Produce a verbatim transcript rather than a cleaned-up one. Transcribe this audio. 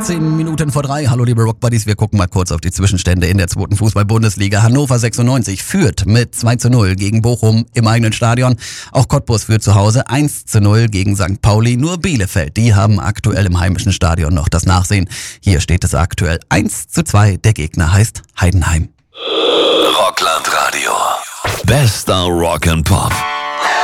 achtzehn Minuten vor drei. Hallo liebe Rockbuddies, wir gucken mal kurz auf die Zwischenstände in der zweiten Fußball-Bundesliga. Hannover sechsundneunzig führt mit zwei zu null gegen Bochum im eigenen Stadion. Auch Cottbus führt zu Hause eins zu null gegen Sankt Pauli. Nur Bielefeld, die haben aktuell im heimischen Stadion noch das Nachsehen. Hier steht es aktuell eins zu zwei. Der Gegner heißt Heidenheim. Rockland Radio. Bester Rock and Pop.